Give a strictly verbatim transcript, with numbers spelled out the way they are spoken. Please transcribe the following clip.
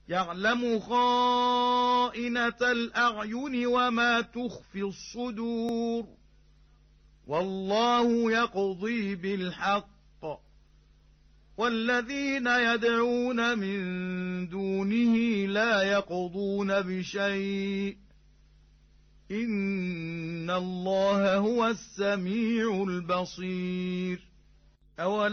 يعلم خائنة الأعين وما تخفي الصدور والله يقضي بالحق والذين يدعون من دونه لا يقضون بشيء إن الله هو السميع البصير. أولم